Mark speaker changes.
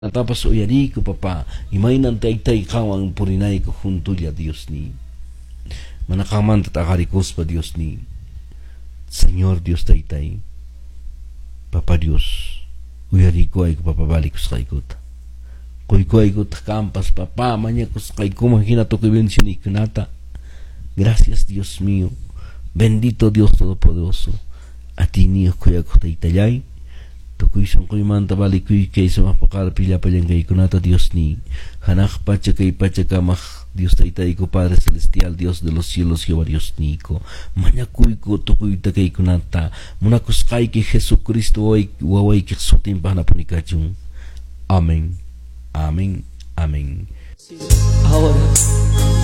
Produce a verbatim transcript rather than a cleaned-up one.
Speaker 1: Tapas uyariku papá, imainan taytay kawang purinay ko junto ya Dios ni. Manakaman tatakarikos pa Dios ni. Señor Dios taytay, Papa Dios, uyariku ay ko papabalik sa kaikot. Koy ko ay ko takampas papá, manya ko sa kaiko mahina to kibensin ikunata. Gracias Dios mío, bendito Dios Todopoderoso, a ti niyo kuya ko taytayay. Tukuy sang kuy manta balik kuy kay sa mapakal pila pa yang kay kunata Dios ni hanak pacha kay pacha kamah Dios taytay ko Padre Celestial, Dios de los cielos, Jehová Dios ni ko manya kuy ko tukuy ta kay kunata munakus kay kay Jesucristo oy waway kay sotim pa na punikachung. Amen, amen, amen.
Speaker 2: Ahora